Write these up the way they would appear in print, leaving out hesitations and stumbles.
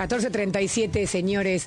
14:37, señores,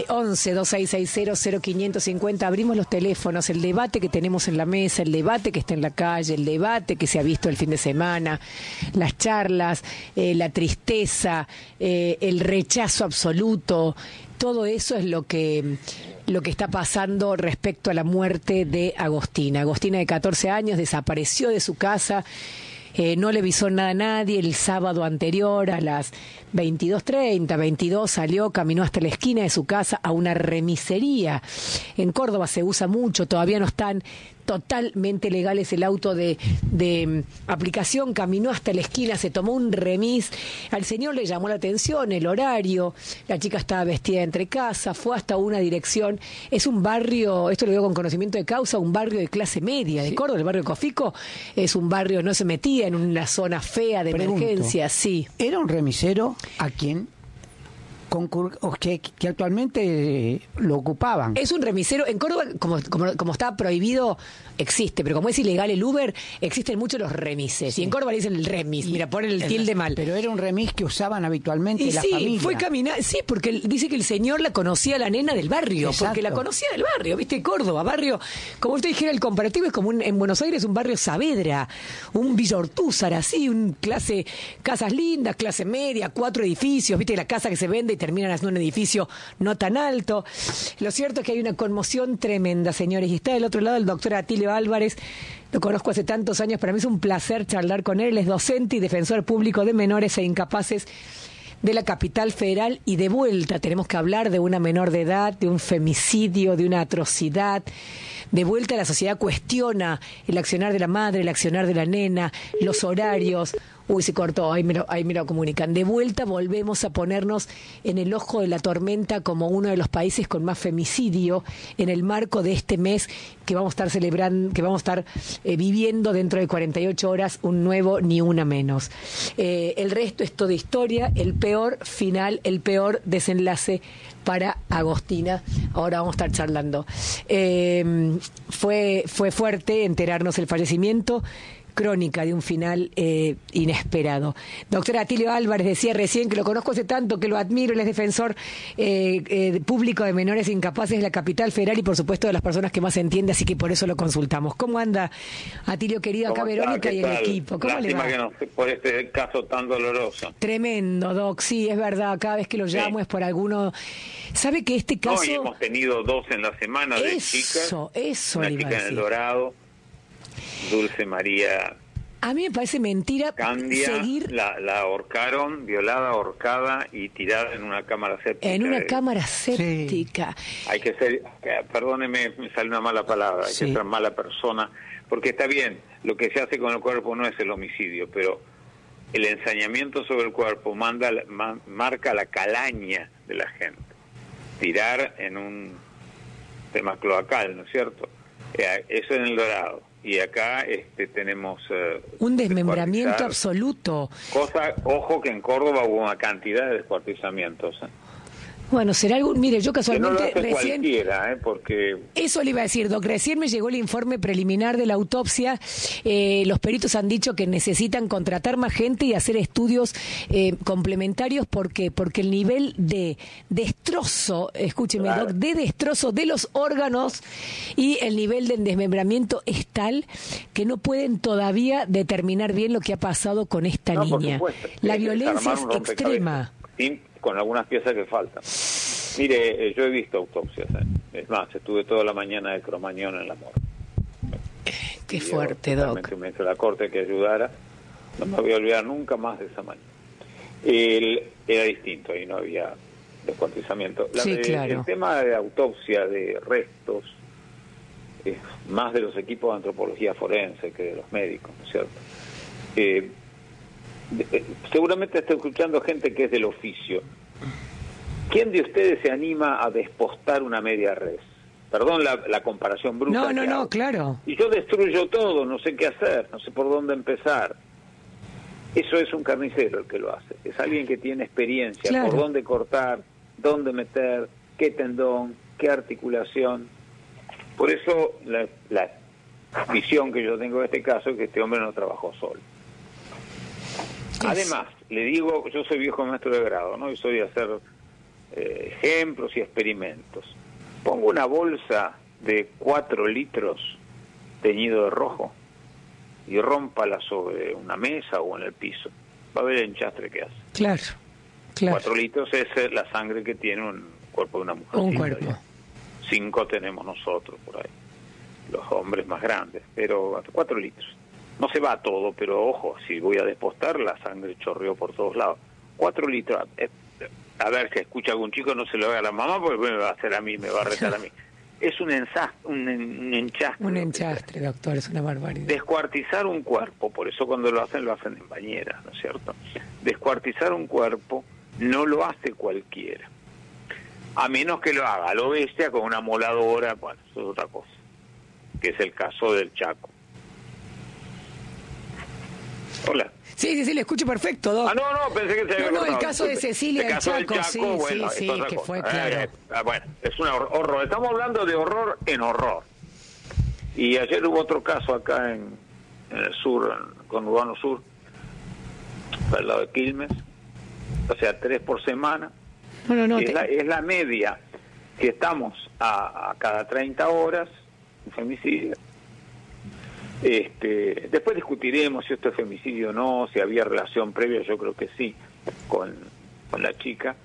11-2660-0550. Abrimos los teléfonos, el debate que tenemos en la mesa, el debate que está en la calle, el debate que se ha visto el fin de semana, las charlas, la tristeza, el rechazo absoluto. Todo eso es lo que está pasando respecto a la muerte de Agostina. Agostina, de 14 años, desapareció de su casa. No le avisó nada a nadie. El sábado anterior a las 22:30, 22, salió, caminó hasta la esquina de su casa a una remisería. En Córdoba se usa mucho, todavía no están totalmente legales el auto de aplicación. Caminó hasta la esquina, se tomó un remis. Al señor le llamó la atención el horario, la chica estaba vestida de entrecasa, fue hasta una dirección. Es un barrio, esto lo digo con conocimiento de causa, un barrio de clase media de Córdoba. El barrio de Cofico es un barrio, no se metía en una zona fea de emergencia. Sí. ¿Era un remisero a quien que actualmente lo ocupaban? Es un remisero. En Córdoba, como está prohibido, existe, pero como es ilegal el Uber, existen muchos los remises. Sí. Y en Córdoba le dicen el remis. Mira, ponen el tilde mal. Pero era un remis que usaban habitualmente la familia. Fue caminar. Sí, porque dice que el señor la conocía a la nena del barrio. Exacto. Porque la conocía del barrio, ¿viste? Córdoba, barrio. Como usted dijera, el comparativo es como en Buenos Aires, un barrio Saavedra, un Villa Ortúzar, así, casas lindas, clase media, 4 edificios, ¿viste? La casa que se vende y terminan haciendo un edificio no tan alto. Lo cierto es que hay una conmoción tremenda, señores, y está del otro lado el doctor Atilio Álvarez. Lo conozco hace tantos años, para mí es un placer charlar con él. Él es docente y defensor público de menores e incapaces de la capital federal. Y de vuelta tenemos que hablar de una menor de edad, de un femicidio, de una atrocidad. De vuelta la sociedad cuestiona el accionar de la madre, el accionar de la nena, los horarios. Uy, se cortó, ahí me lo comunican. De vuelta volvemos a ponernos en el ojo de la tormenta como uno de los países con más femicidio en el marco de este mes que vamos a estar celebrando, que vamos a estar viviendo dentro de 48 horas un nuevo ni una menos. El resto es toda historia, el peor final, el peor desenlace para Agostina. Ahora vamos a estar charlando. Fue fuerte enterarnos el fallecimiento. Crónica de un final inesperado. Doctor Atilio Álvarez, decía recién que lo conozco hace tanto, que lo admiro, él es defensor público de menores incapaces de la capital federal y por supuesto de las personas que más entiende, así que por eso lo consultamos. ¿Cómo anda, Atilio querido? Acá Verónica y el equipo. ¿Cómo le va? Que no, por este caso tan doloroso. Tremendo, Doc, sí, es verdad, cada vez que lo llamo es por alguno. ¿Sabe que este caso... No, y hemos tenido 2 en la semana de chicas. Una chica en El Dorado, Dulce María. A mí me parece mentira Candia, seguir... la ahorcaron, violada, ahorcada y tirada en una cámara séptica. En una cámara séptica. Sí. Hay que ser, perdóneme, me sale una mala palabra, hay que ser mala persona, porque está bien, lo que se hace con el cuerpo no es el homicidio, pero el ensañamiento sobre el cuerpo marca la calaña de la gente. Tirar en un tema cloacal, ¿no es cierto? Eso en El Dorado. Y acá tenemos... un desmembramiento absoluto. Ojo que en Córdoba hubo una cantidad de descuartizamientos. Bueno, será algún... Mire, yo casualmente que no lo hace recién... cualquiera, porque... Eso le iba a decir, Doc. Recién me llegó el informe preliminar de la autopsia. Los peritos han dicho que necesitan contratar más gente y hacer estudios complementarios porque el nivel de destrozo, escúcheme, Doc, de destrozo de los órganos y el nivel de desmembramiento es tal que no pueden todavía determinar bien lo que ha pasado con esta niña. La violencia es extrema. Con algunas piezas que faltan. Mire, yo he visto autopsias. Es más, estuve toda la mañana de Cromañón en la morgue. Qué fuerte, Doc. Me hizo la corte que ayudara. No me voy a olvidar nunca más de esa mañana. Era distinto, ahí no había descuartizamiento. Claro. El tema de autopsia de restos es más de los equipos de antropología forense que de los médicos, ¿no es cierto? Seguramente está escuchando gente que es del oficio. ¿Quién de ustedes se anima a despostar una media res? Perdón la comparación bruta. No, claro. Y yo destruyo todo, no sé qué hacer, no sé por dónde empezar. Eso es un carnicero el que lo hace. Es alguien que tiene experiencia, claro, por dónde cortar, dónde meter, qué tendón, qué articulación. Por eso la visión que yo tengo de este caso es que este hombre no trabajó solo. Además, le digo, yo soy viejo maestro de grado, ¿no? Y soy de hacer ejemplos y experimentos. Pongo una bolsa de 4 litros teñido de rojo y rómpala sobre una mesa o en el piso. Va a ver el enchastre que hace. Claro. 4 litros es la sangre que tiene un cuerpo de una mujer. Un cuerpo. 5 tenemos nosotros por ahí, los hombres más grandes, pero 4 litros. No se va todo, pero ojo, si voy a despostar, la sangre chorreó por todos lados. 4 litros. A ver, si escucha algún chico, no se lo haga a la mamá, porque me va a hacer a mí, me va a retar a mí. Es un enchastre. Un enchastre, doctor, es una barbaridad. Descuartizar un cuerpo, por eso cuando lo hacen en bañera, ¿no es cierto? Descuartizar un cuerpo no lo hace cualquiera. A menos que lo haga a lo bestia con una moladora, bueno, eso es otra cosa, que es el caso del Chaco. Hola. Sí, le escucho perfecto, Doc. No, pensé que se había cortado. El caso de Cecilia del Chaco, Chaco, sí, bueno, que fue claro. Bueno, es un horror. Estamos hablando de horror en horror. Y ayer hubo otro caso acá en el sur, con Urbano Sur, al lado de Quilmes, o sea, 3 por semana. No, es la media que estamos a cada 30 horas, un femicidio. Después discutiremos si esto es femicidio o no, si había relación previa, yo creo que sí, con la chica.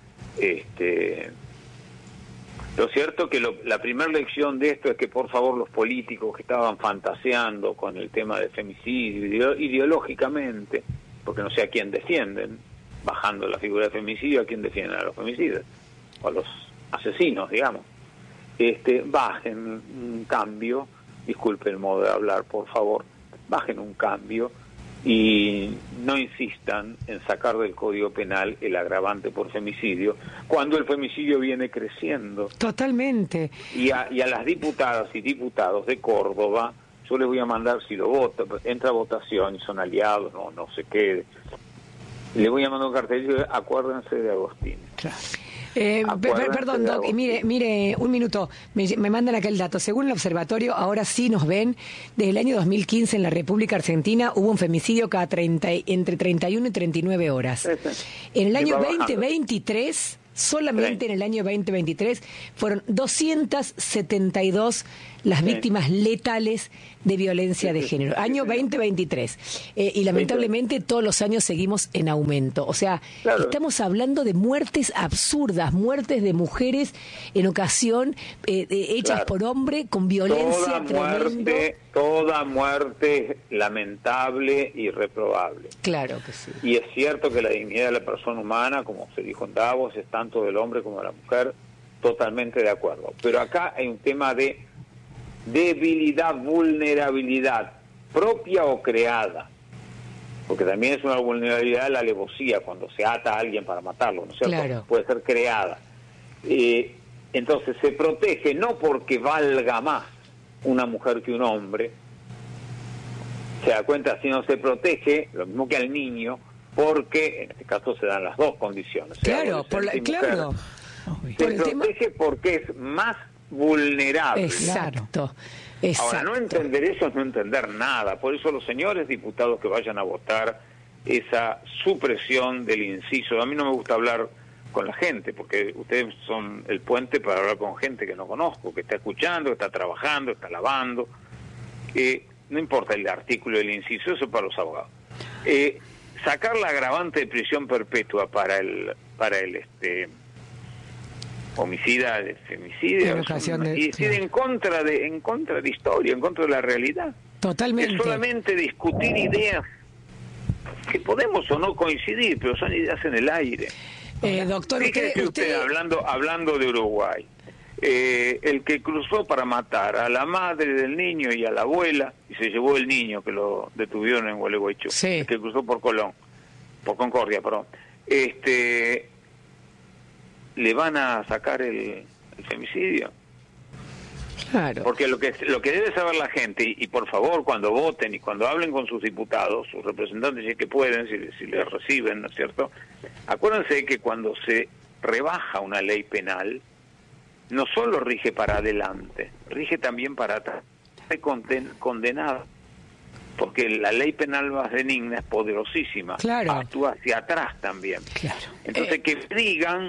Lo cierto que la primera lección de esto es que por favor los políticos que estaban fantaseando con el tema del femicidio ideológicamente, porque no sé a quién defienden, bajando la figura de femicidio, a quién defienden, a los femicidas o a los asesinos, digamos, bajen un cambio. Disculpe el modo de hablar, por favor, bajen un cambio y no insistan en sacar del Código Penal el agravante por femicidio, cuando el femicidio viene creciendo. Totalmente. Y a las diputadas y diputados de Córdoba, yo les voy a mandar, si lo vota, entra a votación y son aliados, no sé qué, le voy a mandar un cartel y digo, acuérdense de Agostini. Claro. Perdón, Doc, mire, un minuto, me mandan acá el dato. Según el observatorio, ahora sí nos ven, desde el año 2015 en la República Argentina hubo un femicidio cada entre 31 y 39 horas. En el año 2023, solamente en el año 2023, fueron 272 las víctimas letales de violencia de género. Año 2023. Y lamentablemente todos los años seguimos en aumento. O sea, estamos hablando de muertes absurdas, muertes de mujeres en ocasión hechas por hombre con violencia tremenda. Toda muerte lamentable y reprobable. Claro que sí. Y es cierto que la dignidad de la persona humana, como se dijo en Davos, es tanto del hombre como de la mujer, totalmente de acuerdo. Pero acá hay un tema de debilidad, vulnerabilidad, propia o creada, porque también es una vulnerabilidad la alevosía, cuando se ata a alguien para matarlo, ¿no es cierto? Claro. Puede ser creada. Entonces se protege no porque valga más una mujer que un hombre, se da cuenta, sino se protege, lo mismo que al niño, porque en este caso se dan las dos condiciones. Claro, claro. Se protege porque es más vulnerable. Exacto. Ahora, no entender eso es no entender nada. Por eso los señores diputados que vayan a votar esa supresión del inciso, a mí no me gusta hablar con la gente, porque ustedes son el puente para hablar con gente que no conozco, que está escuchando, que está trabajando, está lavando. No importa el artículo del inciso, eso es para los abogados. Sacar la agravante de prisión perpetua para el homicida, de femicidio, en contra de historia, en contra de la realidad. Totalmente. Es solamente discutir ideas que podemos o no coincidir, pero son ideas en el aire. Doctor, usted hablando de Uruguay, el que cruzó para matar a la madre del niño y a la abuela, y se llevó el niño que lo detuvieron en Gualeguaychú, el que cruzó por Concordia, perdón, le van a sacar el femicidio. Claro. Porque lo que debe saber la gente, y por favor cuando voten y cuando hablen con sus diputados, sus representantes, si es que pueden, si les reciben, ¿no es cierto? Acuérdense que cuando se rebaja una ley penal, no solo rige para adelante, rige también para atrás. Es condenado. Porque la ley penal más benigna es poderosísima. Claro. Actúa hacia atrás también. Claro. Entonces que digan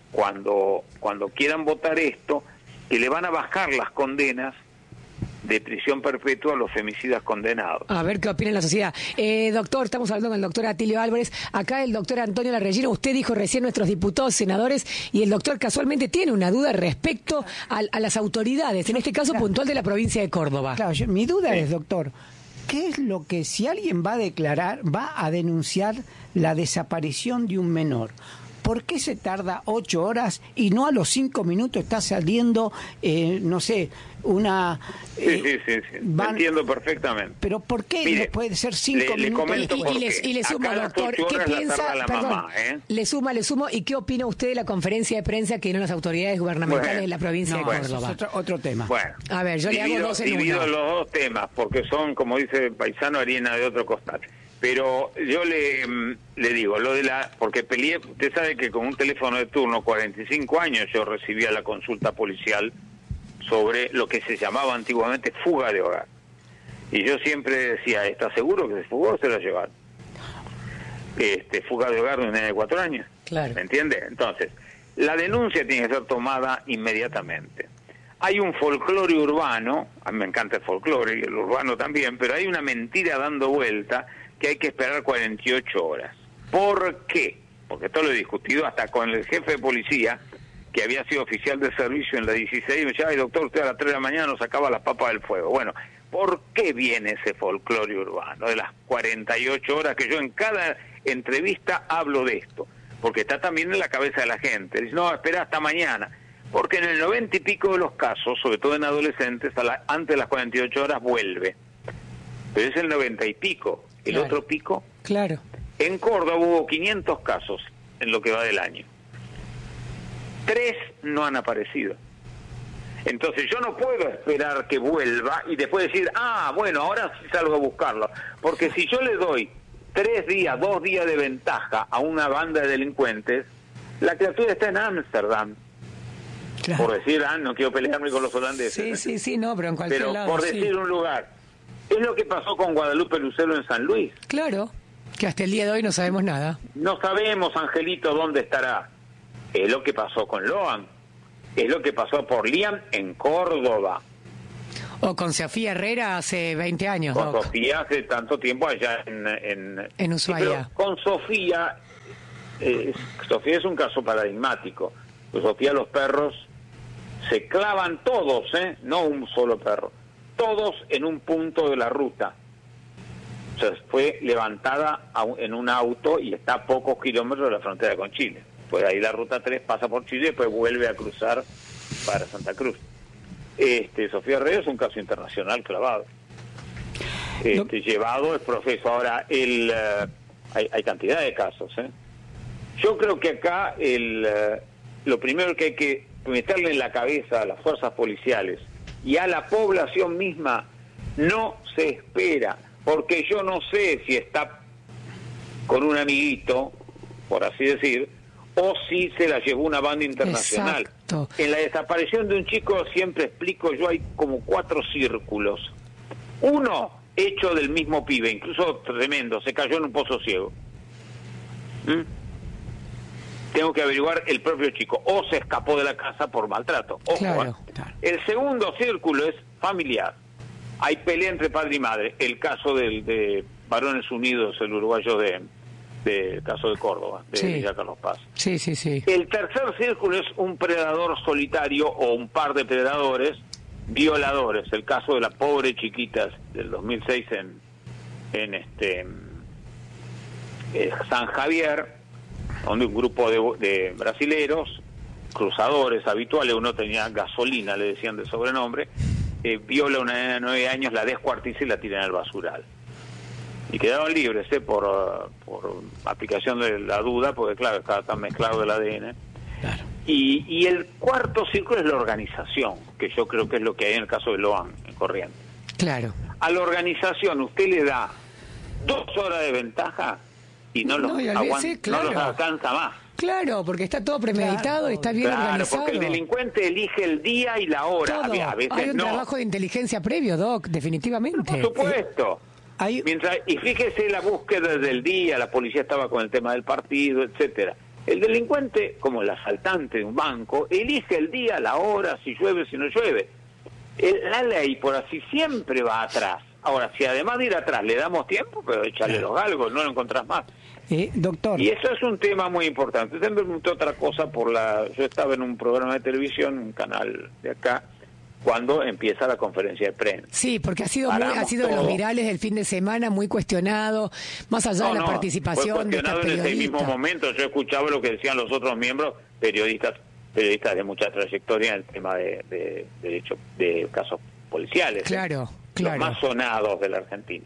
cuando quieran votar esto, que le van a bajar las condenas de prisión perpetua a los femicidas condenados. A ver qué opina la sociedad. Doctor, estamos hablando con el doctor Atilio Álvarez. Acá el doctor Antonio Larrellino, usted dijo recién nuestros diputados, senadores, y el doctor casualmente tiene una duda respecto a las autoridades, en este caso puntual de la provincia de Córdoba. Claro, mi duda es, doctor, ¿qué es lo que si alguien va a declarar, va a denunciar la desaparición de un menor? ¿Por qué se tarda 8 horas y no a los 5 minutos está saliendo, no sé, una... Sí. Entiendo perfectamente. Pero ¿por qué no puede ser 5 minutos? Le comento y le sumo, doctor, ¿qué piensa? Perdón, le sumo, ¿y qué opina usted de la conferencia de prensa que dieron las autoridades gubernamentales de la provincia de Córdoba? Es otro tema. Bueno, a ver, yo le hago dos en divido uno. los dos temas, porque son, como dice el paisano, harina de otro costal. Pero yo le digo, porque peleé, usted sabe que con un teléfono de turno, 45 años, yo recibía la consulta policial sobre lo que se llamaba antiguamente fuga de hogar. Y yo siempre decía, ¿está seguro que se fugó o se la llevaron? Fuga de hogar de una nena de 4 años. Claro. ¿Me entiende? Entonces, la denuncia tiene que ser tomada inmediatamente. Hay un folclore urbano, a mí me encanta el folclore y el urbano también, pero hay una mentira dando vuelta que hay que esperar 48 horas. ¿Por qué? Porque esto lo he discutido hasta con el jefe de policía, que había sido oficial de servicio en la 16, y me decía, ay doctor, usted a las 3 de la mañana nos sacaba las papas del fuego. Bueno, ¿por qué viene ese folclore urbano de las 48 horas? Que yo en cada entrevista hablo de esto, porque está también en la cabeza de la gente. Dice, no, espera hasta mañana. Porque en el 90 y pico de los casos, sobre todo en adolescentes, antes de las 48 horas vuelve. Pero es el 90 y pico. El claro. Otro pico. Claro. En Córdoba hubo 500 casos en lo que va del año. 3 no han aparecido. Entonces yo no puedo esperar que vuelva y después decir, bueno, ahora sí salgo a buscarlo. Porque si yo le doy 3 días, 2 días de ventaja a una banda de delincuentes, la criatura está en Ámsterdam. Claro. Por decir, no quiero pelearme con los holandeses. Sí, no, pero en cualquier lado. Pero por decir un lugar. Es lo que pasó con Guadalupe Lucero en San Luis. Claro, que hasta el día de hoy no sabemos nada. No sabemos, Angelito, dónde estará. Es lo que pasó con Loan. Es lo que pasó por Liam en Córdoba. O con Sofía Herrera hace 20 años, Con Doc. Sofía hace tanto tiempo allá en Ushuaia. Sí, con Sofía, Sofía es un caso paradigmático. Con Sofía los perros se clavan todos, no un solo perro. Todos en un punto de la ruta. O sea, fue levantada en un auto y está a pocos kilómetros de la frontera con Chile. Pues ahí la ruta 3 pasa por Chile y después vuelve a cruzar para Santa Cruz. Sofía Herrera es un caso internacional clavado. Llevado el proceso. Ahora, hay cantidad de casos. Yo creo que acá lo primero que hay que meterle en la cabeza a las fuerzas policiales y a la población misma, no se espera, porque yo no sé si está con un amiguito, por así decir, o si se la llevó una banda internacional. Exacto. En la desaparición de un chico, siempre explico yo, hay como 4 círculos. Uno, hecho del mismo pibe, incluso tremendo, se cayó en un pozo ciego. Tengo que averiguar el propio chico, o se escapó de la casa por maltrato. Ojo, claro. El segundo círculo es familiar. Hay pelea entre padre y madre. El caso de Varones Unidos, el uruguayo del caso de Córdoba, de Villa Carlos Paz. Sí. El tercer círculo es un predador solitario o un par de predadores violadores. El caso de la pobre chiquita del 2006 en San Javier, donde un grupo de brasileros, cruzadores habituales, uno tenía gasolina, le decían de sobrenombre, viola a una nena de 9 años, la descuartiza y la tira en el basural. Y quedaron libres por aplicación de la duda, porque claro, estaba tan mezclado el ADN. Claro. Y el cuarto círculo es la organización, que yo creo que es lo que hay en el caso de Loan, en Corrientes. Claro. A la organización usted le da 2 horas de ventaja y no los alcanza más. Claro, porque está todo premeditado, está bien organizado. Porque el delincuente elige el día y la hora. Todo. A veces hay un trabajo de inteligencia previo, Doc, definitivamente. Por supuesto. Y fíjese la búsqueda del día, la policía estaba con el tema del partido, etcétera. El delincuente, como el asaltante de un banco, elige el día, la hora, si llueve, si no llueve. La ley, por así, siempre va atrás. Ahora, si además de ir atrás le damos tiempo, pero echarle los galgos, no lo encontrás más. Doctor. Y eso es un tema muy importante. Usted me preguntó otra cosa yo estaba en un programa de televisión, un canal de acá, cuando empieza la conferencia de prensa. Sí, porque ha sido de los virales del fin de semana, muy cuestionado, más allá de la participación de esta periodista. En ese mismo momento yo escuchaba lo que decían los otros miembros, periodistas de mucha trayectoria en el tema de derecho, de casos policiales. Claro. Los más sonados de la Argentina.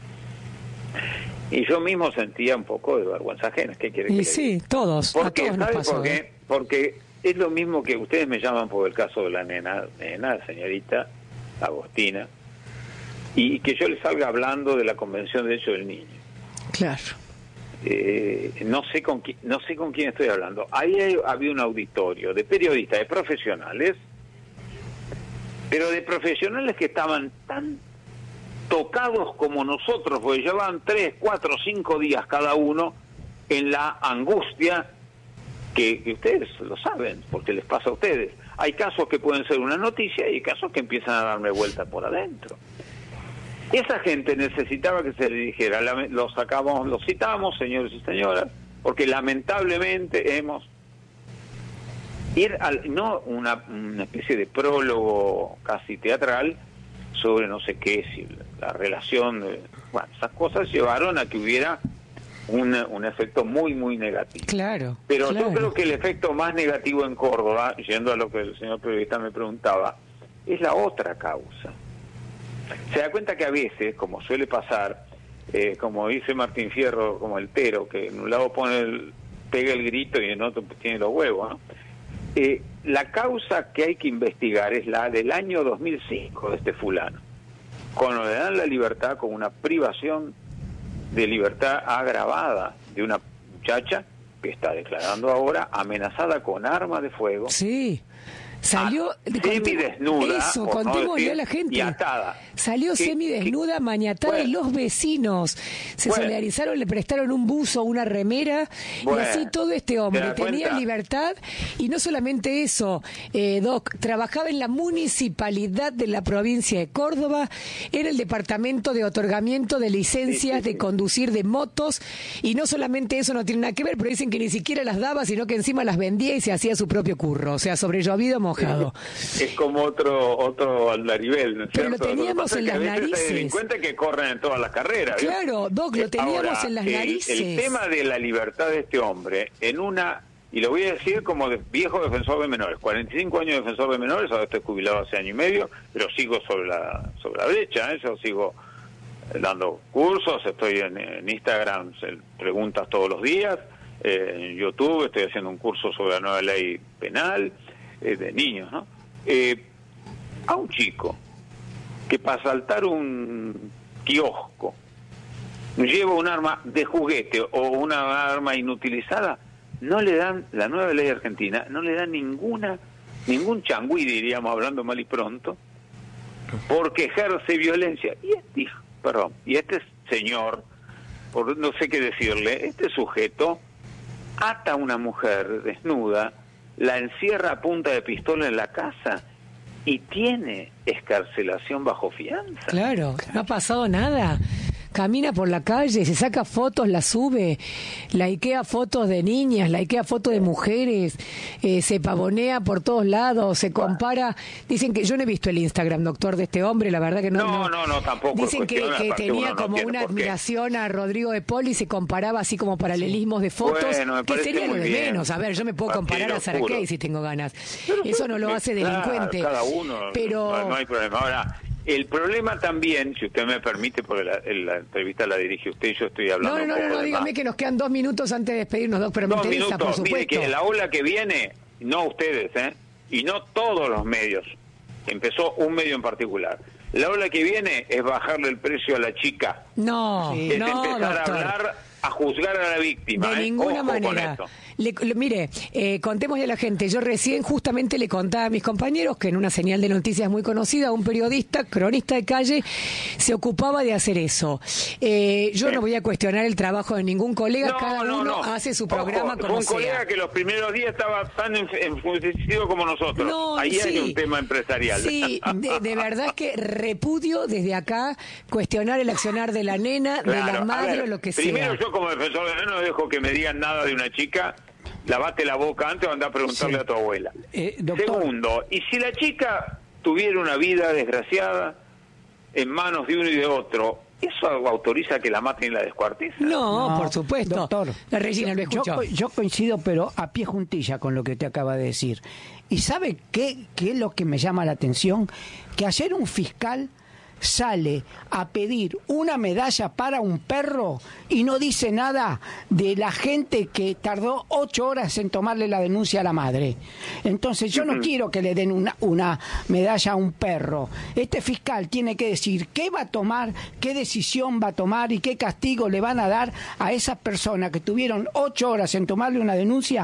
Y yo mismo sentía un poco de vergüenza ajena. ¿Qué quiere que le diga? Sí, todos. ¿Por a qué? todos nos pasó, ¿Por qué? Porque es lo mismo que ustedes me llaman por el caso de la nena, señorita Agostina, y que yo les salga hablando de la Convención de Derechos del Niño. Claro. No sé con quién estoy hablando. Ahí había un auditorio de periodistas, de profesionales, pero de profesionales que estaban tan tocados como nosotros, porque llevaban 3, 4, 5 días cada uno en la angustia que ustedes lo saben, porque les pasa a ustedes. Hay casos que pueden ser una noticia y hay casos que empiezan a darme vuelta por adentro. Esa gente necesitaba que se le dijera, lo citamos, señores y señoras, porque lamentablemente no una especie de prólogo casi teatral sobre no sé qué, si la relación, esas cosas llevaron a que hubiera un efecto muy, muy negativo. Claro. Pero yo creo que el efecto más negativo en Córdoba, yendo a lo que el señor periodista me preguntaba, es la otra causa. Se da cuenta que a veces, como suele pasar, como dice Martín Fierro, como el Tero, que en un lado pega el grito y en otro tiene los huevos, ¿no? La causa que hay que investigar es la del año 2005 de este fulano, cuando le dan la libertad con una privación de libertad agravada de una muchacha que está declarando ahora amenazada con arma de fuego. Sí. Salió semidesnuda, eso, contémosle a la gente. Y atada. Salió semidesnuda, maniatada, y los vecinos se solidarizaron, le prestaron un buzo, una remera, y así todo este hombre tenía libertad. Y no solamente eso, Doc, trabajaba en la municipalidad de la provincia de Córdoba, era el departamento de otorgamiento de licencias de conducir de motos, y no solamente eso, no tiene nada que ver, pero dicen que ni siquiera las daba, sino que encima las vendía y se hacía su propio curro, o sea, sobre llovido mojado. Es como otro Aldaribel, ¿no es pero cierto? lo teníamos en las narices. Hay delincuentes que corren en todas las carreras. Claro, Doc, lo teníamos en las narices. El tema de la libertad de este hombre, y lo voy a decir como viejo defensor de menores, 45 años de defensor de menores, ahora estoy jubilado hace año y medio, pero sigo sobre la brecha, yo sigo dando cursos, estoy en Instagram, preguntas todos los días, en YouTube estoy haciendo un curso sobre la nueva ley penal, de niños, ¿no? A un chico que para asaltar un kiosco lleva un arma de juguete o una arma inutilizada, no le dan, la nueva ley argentina, no le dan ningún changüí, diríamos, hablando mal y pronto, porque ejerce violencia. Y este señor, no sé qué decirle, este sujeto ata a una mujer desnuda, la encierra a punta de pistola en la casa y tiene excarcelación bajo fianza. Claro, no ha pasado nada. Camina por la calle, se saca fotos, las sube, likea fotos de niñas, likea fotos de mujeres, se pavonea por todos lados, se compara. Dicen que yo no he visto el Instagram, doctor, de este hombre, la verdad que no. No, tampoco. Dicen que tenía como una admiración a Rodrigo de Paul y se comparaba así como paralelismos de fotos, bueno, que sería lo de menos. A ver, yo me puedo comparar a Saracey si tengo ganas. Pero eso no lo hace delincuente. Cada uno, pero no hay problema. Ahora, el problema también, si usted me permite, porque la entrevista la dirige usted y yo estoy hablando. No, dígame que nos quedan 2 minutos antes de despedirnos, Doc, pero me interesa, por supuesto. Mire que la ola que viene, no ustedes, y no todos los medios, empezó un medio en particular. La ola que viene es bajarle el precio a la chica. No, es no, empezar doctor. a hablar, a juzgar a la víctima. De ninguna Ojo manera. con esto. Mire, contémosle a la gente. Yo recién justamente le contaba a mis compañeros que en una señal de noticias muy conocida, un periodista, cronista de calle, se ocupaba de hacer eso. Yo no voy a cuestionar el trabajo de ningún colega, cada uno hace su programa como un sea. Colega que los primeros días estaba tan enfurecido como nosotros. Ahí hay un tema empresarial. Sí, de verdad es que repudio desde acá cuestionar el accionar de la nena, de la madre o lo que sea. Primero, yo como defensor de no dejo que me digan nada de una chica. Lavate la boca antes o andá a preguntarle a tu abuela. Segundo, y si la chica tuviera una vida desgraciada en manos de uno y de otro, ¿eso autoriza que la maten y la descuarticen? No, por supuesto. Doctor, la Regina lo escuchó. Yo coincido, pero a pie juntilla con lo que te acaba de decir. ¿Y sabe qué es lo que me llama la atención? Que ayer un fiscal sale a pedir una medalla para un perro y no dice nada de la gente que tardó 8 horas en tomarle la denuncia a la madre. Entonces yo no quiero que le den una medalla a un perro. Este fiscal tiene que decir qué va a tomar, qué decisión va a tomar y qué castigo le van a dar a esas personas que tuvieron 8 horas en tomarle una denuncia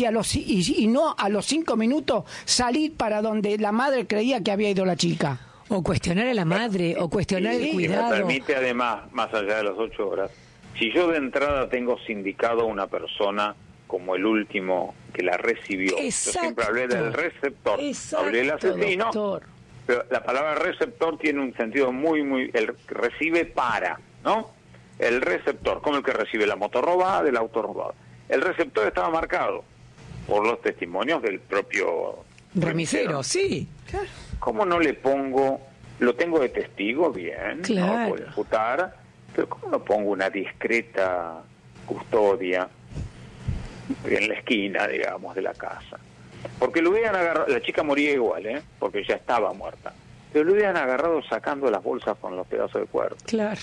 y no a los 5 minutos salir para donde la madre creía que había ido la chica. O cuestionar a la madre, o cuestionar el cuidado. Me permite además, más allá de las 8 horas, si yo de entrada tengo sindicado a una persona como el último que la recibió, Exacto. Yo siempre hablé del receptor, hablé del asesino, doctor. Pero la palabra receptor tiene un sentido el recibe para, ¿no? El receptor, como el que recibe la moto robada del auto robado. El receptor estaba marcado por los testimonios del propio remisero, sí. Claro. ¿Cómo no le pongo, lo tengo de testigo, bien, claro. No puedo imputar, pero cómo no pongo una discreta custodia en la esquina, digamos, de la casa? Porque lo hubieran agarrado, la chica moría igual, porque ya estaba muerta, pero lo hubieran agarrado sacando las bolsas con los pedazos de cuerpo. Claro.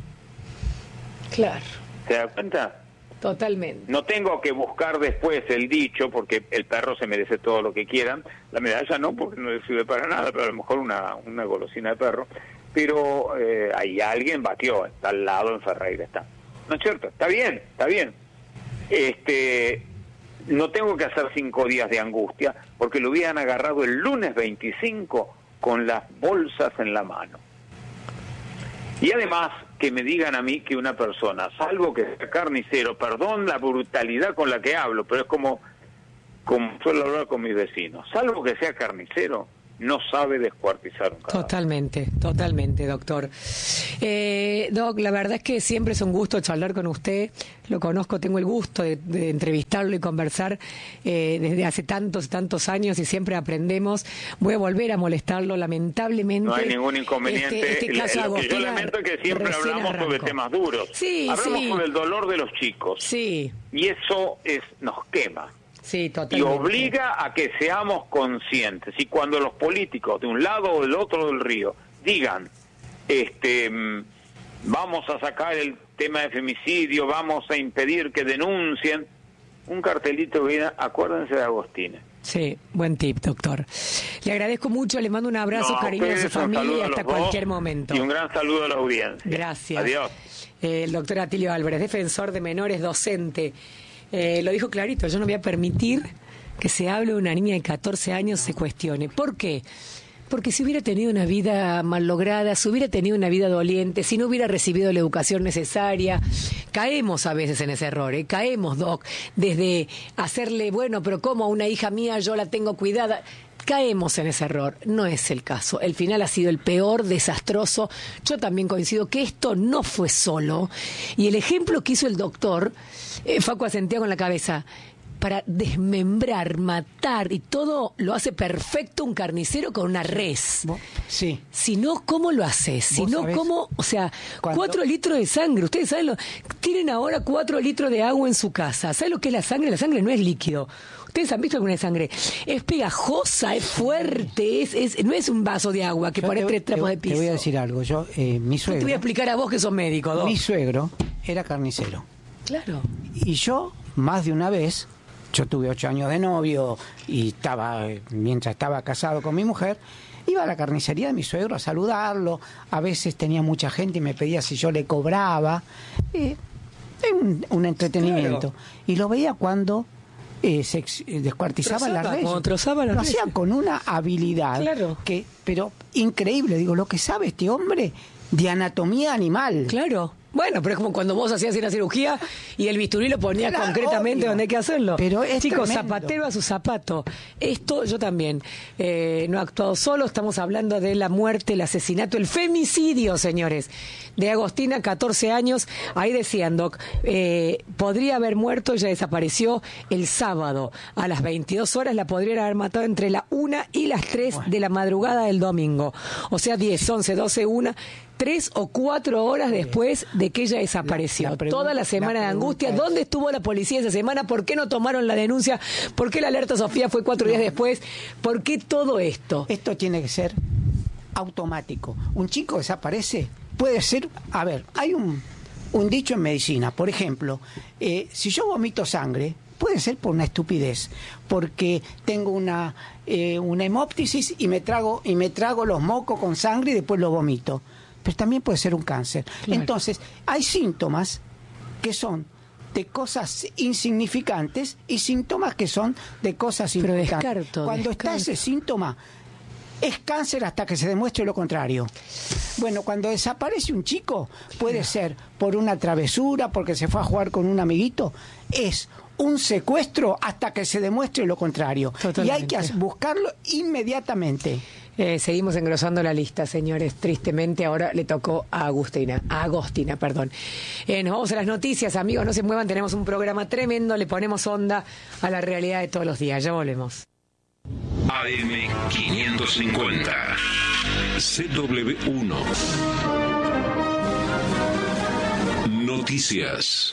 ¿Se da cuenta? Totalmente. No tengo que buscar después el dicho, porque el perro se merece todo lo que quieran. La medalla no, porque no le sirve para nada, pero a lo mejor una golosina de perro. Pero ahí alguien batió, está al lado en Ferreira, está. ¿No es cierto? Está bien. No tengo que hacer 5 días de angustia, porque lo hubieran agarrado el lunes 25 con las bolsas en la mano. Y además, que me digan a mí que una persona, salvo que sea carnicero, perdón la brutalidad con la que hablo, pero es como suelo hablar con mis vecinos, salvo que sea carnicero, no sabe descuartizar un cadáver. Totalmente, doctor. Doc, la verdad es que siempre es un gusto charlar con usted. Lo conozco, tengo el gusto de entrevistarlo y conversar desde hace tantos años y siempre aprendemos. Voy a volver a molestarlo, lamentablemente. No hay ningún inconveniente. Este caso lo que yo lamento es que siempre hablamos sobre temas duros. Hablamos sobre el dolor de los chicos. Sí. Y eso nos quema. Sí, totalmente. Y obliga a que seamos conscientes. Y cuando los políticos de un lado o del otro del río digan, vamos a sacar el tema de femicidio, vamos a impedir que denuncien, un cartelito que diga, acuérdense de Agostini. Sí, buen tip, doctor. Le agradezco mucho, le mando un abrazo cariñoso a su familia y hasta cualquier momento. Y un gran saludo a la audiencia. Gracias. Adiós. El doctor Atilio Álvarez, defensor de menores, docente. Lo dijo clarito, yo no voy a permitir que se hable de una niña de 14 años, se cuestione. ¿Por qué? Porque si hubiera tenido una vida mal lograda, si hubiera tenido una vida doliente, si no hubiera recibido la educación necesaria, caemos a veces en ese error, caemos, Doc, desde hacerle, bueno, pero ¿cómo a una hija mía yo la tengo cuidada? Caemos en ese error, no es el caso. El final ha sido el peor, desastroso. Yo también coincido que esto no fue solo. Y el ejemplo que hizo el doctor, Facu asentía con la cabeza, para desmembrar, matar y todo lo hace perfecto un carnicero con una res. Sí. Si no, ¿cómo lo haces? Si no, ¿cómo? O sea, 4 litros de sangre. Ustedes saben, tienen ahora 4 litros de agua en su casa. ¿Saben lo que es la sangre? La sangre no es líquido. ¿Ustedes han visto alguna sangre? Es pegajosa, es fuerte, no es un vaso de agua que pone 3 trapos de piso. Te voy a decir algo. Mi suegro. Te voy a explicar a vos que sos médico, Doc. Mi suegro era carnicero. Claro. Y yo, más de una vez, yo tuve 8 años de novio y mientras estaba casado con mi mujer, iba a la carnicería de mi suegro a saludarlo. A veces tenía mucha gente y me pedía si yo le cobraba. Un entretenimiento. Claro. Y lo veía cuando descuartizaba las redes. Lo hacía con una habilidad, claro, pero increíble. Digo, lo que sabe este hombre de anatomía animal. Claro. Bueno, pero es como cuando vos hacías una cirugía y el bisturí lo ponías concretamente obvio, donde hay que hacerlo. Pero es chicos, tremendo. zapatero a su zapato. Esto yo también. No he actuado solo, estamos hablando de la muerte, el asesinato, el femicidio, señores, de Agostina, 14 años. Ahí decían, Doc, podría haber muerto, ella desapareció el sábado a las 22 horas, la podrían haber matado entre la 1 y las 3 de la madrugada del domingo. O sea, 10, 11, 12, 1... 3 o 4 horas después de que ella desapareció. Toda la semana de angustia. ¿Dónde estuvo la policía esa semana? ¿Por qué no tomaron la denuncia? ¿Por qué la alerta Sofía fue 4 días después? ¿Por qué todo esto? Esto tiene que ser automático. Un chico desaparece, puede ser... A ver, hay un dicho en medicina. Por ejemplo, si yo vomito sangre, puede ser por una estupidez, porque tengo una hemoptisis y me trago los mocos con sangre y después los vomito. Pero también puede ser un cáncer. Claro. Entonces, hay síntomas que son de cosas insignificantes y síntomas que son de cosas importantes. Cuando está ese síntoma, es cáncer hasta que se demuestre lo contrario. Bueno, cuando desaparece un chico, puede ser por una travesura, porque se fue a jugar con un amiguito, es un secuestro hasta que se demuestre lo contrario. Totalmente. Y hay que buscarlo inmediatamente. Seguimos engrosando la lista, señores. Tristemente ahora le tocó a Agostina, perdón. Nos vamos a las noticias, amigos, no se muevan, tenemos un programa tremendo, le ponemos onda a la realidad de todos los días. Ya volvemos. AM 550 CW1 Noticias.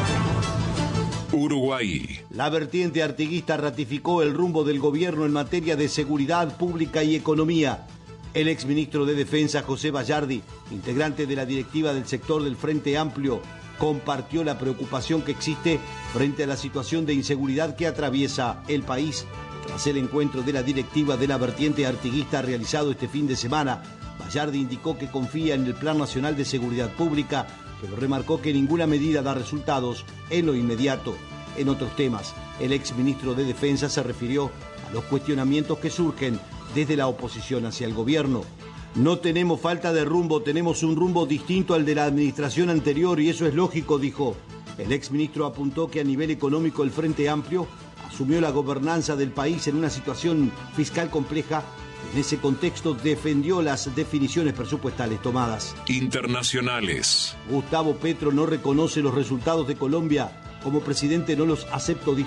Uruguay. La vertiente artiguista ratificó el rumbo del gobierno en materia de seguridad pública y economía. El exministro de Defensa, José Bayardi, integrante de la directiva del sector del Frente Amplio, compartió la preocupación que existe frente a la situación de inseguridad que atraviesa el país. Tras el encuentro de la directiva de la vertiente artiguista realizado este fin de semana, Bayardi indicó que confía en el Plan Nacional de Seguridad Pública, pero remarcó que ninguna medida da resultados en lo inmediato. En otros temas, el exministro de Defensa se refirió a los cuestionamientos que surgen desde la oposición hacia el gobierno. No tenemos falta de rumbo, tenemos un rumbo distinto al de la administración anterior y eso es lógico, dijo. El exministro apuntó que a nivel económico el Frente Amplio asumió la gobernanza del país en una situación fiscal compleja. En ese contexto defendió las definiciones presupuestales tomadas. Internacionales. Gustavo Petro no reconoce los resultados de Colombia. Como presidente no los acepto, dijo.